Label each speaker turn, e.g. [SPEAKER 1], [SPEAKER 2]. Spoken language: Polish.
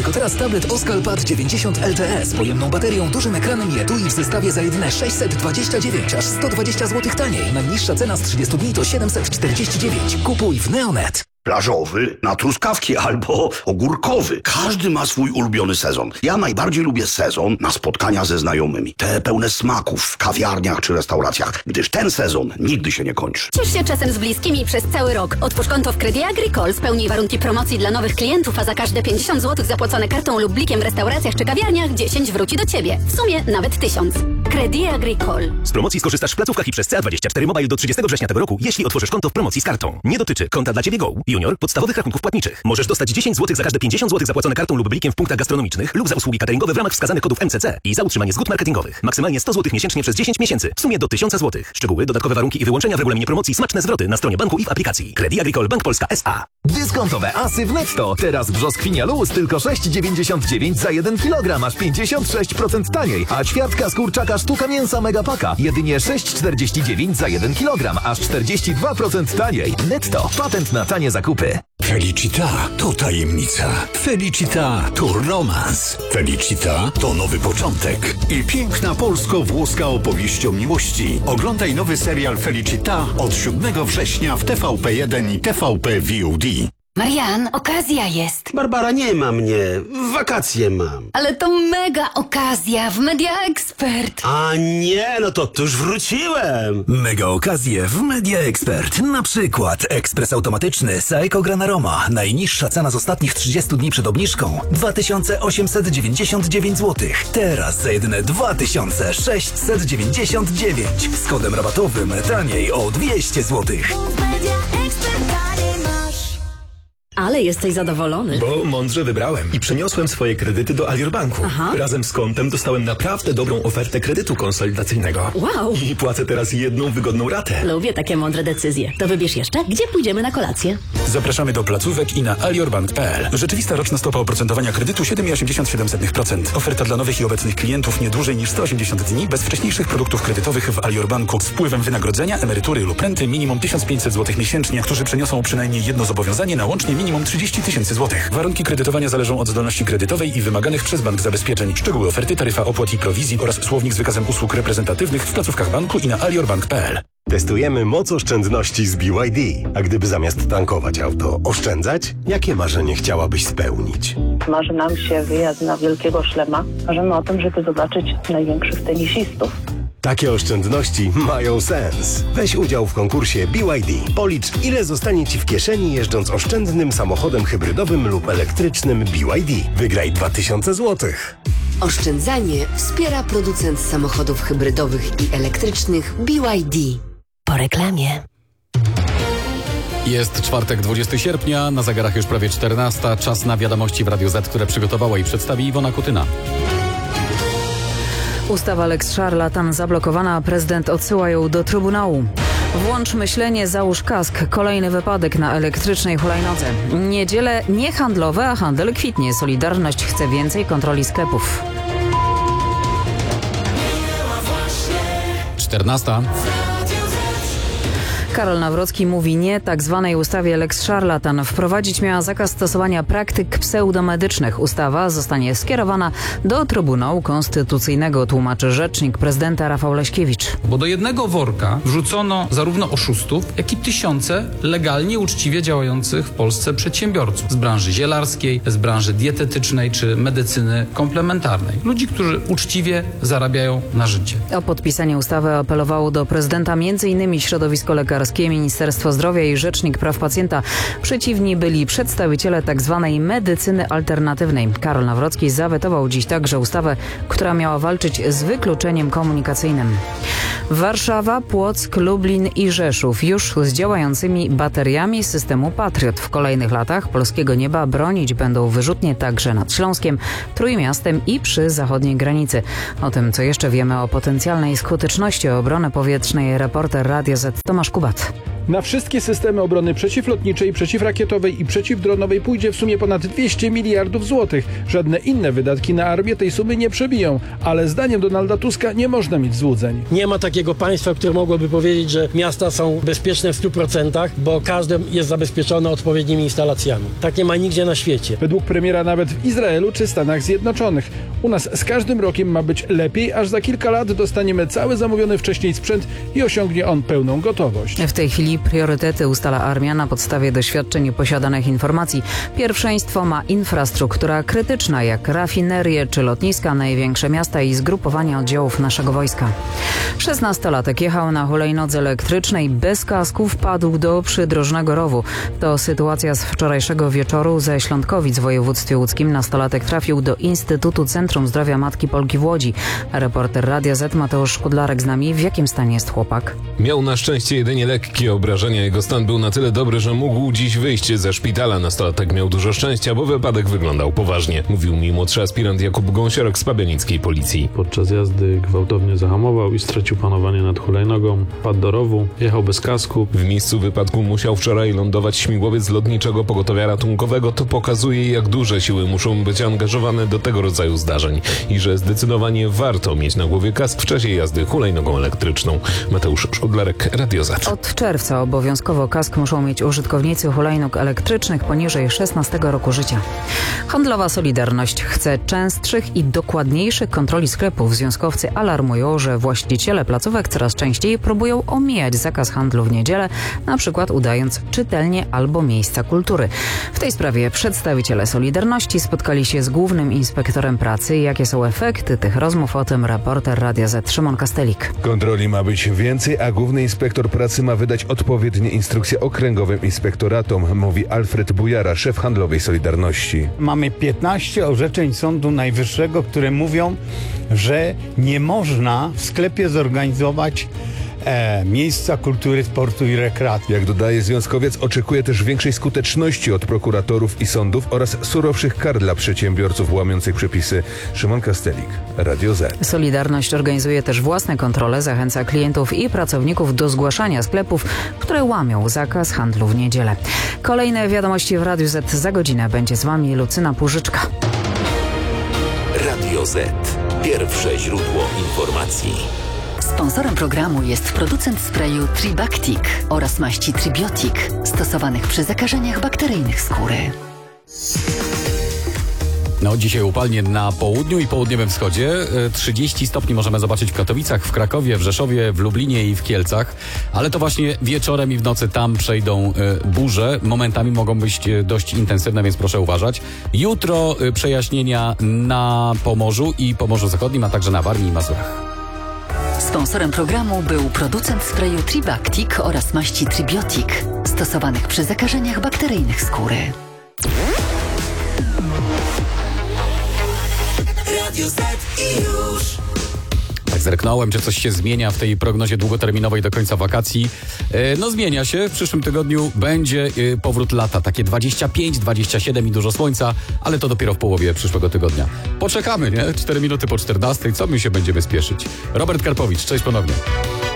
[SPEAKER 1] tylko teraz tablet Oscal-Pad 90 LTE z pojemną baterią, dużym ekranem i etui w zestawie za jedyne 629, aż 120 zł taniej. Najniższa cena z 30 dni to 749. Kupuj w Neonet.
[SPEAKER 2] Plażowy, na truskawki albo ogórkowy. Każdy ma swój ulubiony sezon. Ja najbardziej lubię sezon na spotkania ze znajomymi. Te pełne smaków w kawiarniach czy restauracjach, gdyż ten sezon nigdy się nie kończy.
[SPEAKER 3] Ciesz się czasem z bliskimi przez cały rok. Otwórz konto w Credit Agricole, spełnij warunki promocji dla nowych klientów, a za każde 50 zł zapłacone kartą lub blikiem w restauracjach czy kawiarniach 10 wróci do Ciebie. W sumie nawet 1000. Credit Agricole.
[SPEAKER 4] Z promocji skorzystasz w placówkach i przez CA24 Mobile do 30 września tego roku, jeśli otworzysz konto w promocji z kartą. Nie dotyczy konta dla Ciebie Go, Junior, podstawowych rachunków płatniczych. Możesz dostać 10 zł za każde 50 zł zapłacone kartą lub blikiem w punktach gastronomicznych lub za usługi cateringowe w ramach wskazanych kodów MCC i za utrzymanie zgód marketingowych. Maksymalnie 100 zł miesięcznie przez 10 miesięcy. W sumie do 1000 zł. Szczegóły, dodatkowe warunki i wyłączenia w regulaminie promocji, smaczne zwroty na stronie banku i w aplikacji. Credit Agricole Bank Polska S.A.
[SPEAKER 5] Dyskontowe asy w Netto. Teraz brzoskwinia luz tylko 6,99 za 1 kg, aż 56% taniej. A ćwiartka z kurczaka sztuka mięsa Megapaka jedynie 6,49 za 1 kg, aż 42% taniej. Netto. Patent na tanie zakupy.
[SPEAKER 6] Felicita to tajemnica. Felicita to romans. Felicita to nowy początek i piękna polsko-włoska opowieść o miłości. Oglądaj nowy serial Felicita od 7 września w TVP1 i TVP VOD.
[SPEAKER 3] Marian, okazja jest.
[SPEAKER 7] Barbara, nie ma mnie. Wakacje mam.
[SPEAKER 3] Ale to mega okazja w Media Expert.
[SPEAKER 7] A nie, no to już wróciłem.
[SPEAKER 6] Mega okazje w Media Expert. Na przykład ekspres automatyczny Saeco Granaroma. Najniższa cena z ostatnich 30 dni przed obniżką 2899 zł. Teraz za jedyne 2699. Z kodem rabatowym taniej o 200 zł.
[SPEAKER 8] Ale jesteś zadowolony.
[SPEAKER 4] Bo mądrze wybrałem i przeniosłem swoje kredyty do Alior Banku.
[SPEAKER 8] Aha.
[SPEAKER 4] Razem z kontem dostałem naprawdę dobrą ofertę kredytu konsolidacyjnego.
[SPEAKER 8] Wow.
[SPEAKER 4] I płacę teraz jedną wygodną ratę.
[SPEAKER 8] Lubię takie mądre decyzje. To wybierz jeszcze, gdzie pójdziemy na kolację.
[SPEAKER 4] Zapraszamy do placówek i na aliorbank.pl. Rzeczywista roczna stopa oprocentowania kredytu 7,87%. Oferta dla nowych i obecnych klientów nie dłużej niż 180 dni bez wcześniejszych produktów kredytowych w Alior Banku z wpływem wynagrodzenia, emerytury lub renty minimum 1500 zł miesięcznie, którzy przeniosą przynajmniej jedno zobowiązanie na łącznie minimum 30 tysięcy złotych. Warunki kredytowania zależą od zdolności kredytowej i wymaganych przez bank zabezpieczeń. Szczegóły oferty, taryfa opłat i prowizji oraz słownik z wykazem usług reprezentatywnych w placówkach banku i na aliorbank.pl.
[SPEAKER 9] Testujemy moc oszczędności z BYD. A gdyby zamiast tankować auto oszczędzać, jakie marzenie chciałabyś spełnić?
[SPEAKER 10] Marzy nam się wyjazd na Wielkiego Szlema. Marzymy o tym, żeby zobaczyć największych tenisistów.
[SPEAKER 9] Takie oszczędności mają sens. Weź udział w konkursie BYD. Policz, ile zostanie Ci w kieszeni jeżdżąc oszczędnym samochodem hybrydowym lub elektrycznym BYD. Wygraj 2000 zł.
[SPEAKER 11] Oszczędzanie wspiera producent samochodów hybrydowych i elektrycznych BYD.
[SPEAKER 8] Po reklamie.
[SPEAKER 12] Jest czwartek, 20 sierpnia, na zegarach już prawie 14. Czas na wiadomości w Radiu Z, które przygotowała i przedstawi Iwona Kutyna.
[SPEAKER 13] Ustawa Lex Szarlatan zablokowana, prezydent odsyła ją do Trybunału. Włącz myślenie, załóż kask. Kolejny wypadek na elektrycznej hulajnodze. Niedziele nie handlowe, a handel kwitnie. Solidarność chce więcej kontroli sklepów.
[SPEAKER 12] 14.
[SPEAKER 13] Karol Nawrocki mówi nie tak zwanej ustawie Lex Szarlatan. Wprowadzić miała zakaz stosowania praktyk pseudomedycznych. Ustawa zostanie skierowana do Trybunału Konstytucyjnego, tłumaczy rzecznik prezydenta Rafał Leśkiewicz.
[SPEAKER 14] Bo do jednego worka wrzucono zarówno oszustów, jak i tysiące legalnie, uczciwie działających w Polsce przedsiębiorców z branży zielarskiej, z branży dietetycznej czy medycyny komplementarnej. Ludzi, którzy uczciwie zarabiają na życie.
[SPEAKER 13] O podpisanie ustawy apelowało do prezydenta m.in. środowisko lekarskie, Ministerstwo Zdrowia i Rzecznik Praw Pacjenta. Przeciwni byli przedstawiciele tzw. medycyny alternatywnej. Karol Nawrocki zawetował dziś także ustawę, która miała walczyć z wykluczeniem komunikacyjnym. Warszawa, Płock, Lublin i Rzeszów już z działającymi bateriami systemu Patriot. W kolejnych latach polskiego nieba bronić będą wyrzutnie także nad Śląskiem, Trójmiastem i przy zachodniej granicy. O tym, co jeszcze wiemy o potencjalnej skuteczności obrony powietrznej, reporter Radia Z Tomasz Kubat.
[SPEAKER 15] Na wszystkie systemy obrony przeciwlotniczej, przeciwrakietowej i przeciwdronowej pójdzie w sumie ponad 200 miliardów złotych. Żadne inne wydatki na armię tej sumy nie przebiją, ale zdaniem Donalda Tuska nie można mieć złudzeń.
[SPEAKER 16] Nie ma takiego państwa, które mogłoby powiedzieć, że miasta są bezpieczne w 100%, bo każde jest zabezpieczone odpowiednimi instalacjami. Tak nie ma nigdzie na świecie.
[SPEAKER 15] Według premiera nawet w Izraelu czy Stanach Zjednoczonych. U nas z każdym rokiem ma być lepiej, aż za kilka lat dostaniemy cały zamówiony wcześniej sprzęt i osiągnie on pełną gotowość.
[SPEAKER 13] W tej chwili priorytety ustala armia na podstawie doświadczeń i posiadanych informacji. Pierwszeństwo ma infrastruktura krytyczna, jak rafinerie czy lotniska, największe miasta i zgrupowania oddziałów naszego wojska. 16-latek jechał na hulajnodze elektrycznej bez kasku, wpadł do przydrożnego rowu. To sytuacja z wczorajszego wieczoru ze Świątkowic w województwie łódzkim. Nastolatek trafił do Instytutu Centrum Zdrowia Matki Polki w Łodzi. Reporter Radia Z Mateusz Szkudlarek z nami. W jakim stanie jest chłopak?
[SPEAKER 17] Miał na szczęście jedynie lekkie obrażenia. Jego stan był na tyle dobry, że mógł dziś wyjść ze szpitala. Nastolatek miał dużo szczęścia, bo wypadek wyglądał poważnie. Mówił mi młodszy aspirant Jakub Gąsiorek z pabianickiej policji.
[SPEAKER 18] Podczas jazdy gwałtownie zahamował i stracił panowanie nad hulajnogą. Padł do rowu, jechał bez kasku.
[SPEAKER 17] W miejscu wypadku musiał wczoraj lądować śmigłowiec lotniczego pogotowia ratunkowego. To pokazuje, jak duże siły muszą być angażowane do tego rodzaju zdarzeń i że zdecydowanie warto mieć na głowie kask w czasie jazdy hulajnogą elektryczną. Mateusz Szkudlarek, Radio Z.
[SPEAKER 13] Od czerwca obowiązkowo kask muszą mieć użytkownicy hulajnóg elektrycznych poniżej 16 roku życia. Handlowa Solidarność chce częstszych i dokładniejszych kontroli sklepów. Związkowcy alarmują, że właściciele placówek coraz częściej próbują omijać zakaz handlu w niedzielę, na przykład udając czytelnie albo miejsca kultury. W tej sprawie przedstawiciele Solidarności spotkali się z głównym inspektorem pracy. Jakie są efekty tych rozmów? O tym reporter Radia Z Szymon Kastelik.
[SPEAKER 19] Kontroli ma być więcej, a główny inspektor pracy ma wydać odpowiednie instrukcje okręgowym inspektoratom, mówi Alfred Bujara, szef Handlowej Solidarności.
[SPEAKER 20] Mamy 15 orzeczeń Sądu Najwyższego, które mówią, że nie można w sklepie zorganizować miejsca kultury, sportu i rekreacji.
[SPEAKER 19] Jak dodaje związkowiec, oczekuje też większej skuteczności od prokuratorów i sądów oraz surowszych kar dla przedsiębiorców łamiących przepisy. Szymon Kastelik, Radio Z.
[SPEAKER 13] Solidarność organizuje też własne kontrole, zachęca klientów i pracowników do zgłaszania sklepów, które łamią zakaz handlu w niedzielę. Kolejne wiadomości w Radiu Z za godzinę. Będzie z wami Lucyna Purżyczka.
[SPEAKER 21] Radio Z. Pierwsze źródło informacji.
[SPEAKER 22] Sponsorem programu jest producent sprayu Tribactic oraz maści Tribiotic, stosowanych przy zakażeniach bakteryjnych skóry.
[SPEAKER 12] No, dzisiaj upalnie na południu i południowym wschodzie. 30 stopni możemy zobaczyć w Katowicach, w Krakowie, w Rzeszowie, w Lublinie i w Kielcach. Ale to właśnie wieczorem i w nocy tam przejdą burze. Momentami mogą być dość intensywne, więc proszę uważać. Jutro przejaśnienia na Pomorzu i Pomorzu Zachodnim, a także na Warmii i Mazurach.
[SPEAKER 22] Sponsorem programu był producent sprayu Tribactic oraz maści Tribiotic, stosowanych przy zakażeniach bakteryjnych skóry.
[SPEAKER 21] Radio Z i już.
[SPEAKER 12] Tak zerknąłem, czy coś się zmienia w tej prognozie długoterminowej do końca wakacji. No zmienia się. W przyszłym tygodniu będzie powrót lata. Takie 25, 27 i dużo słońca, ale to dopiero w połowie przyszłego tygodnia. Poczekamy, nie? 4 minuty po 14. Co my się będziemy spieszyć? Robert Karpowicz, cześć ponownie.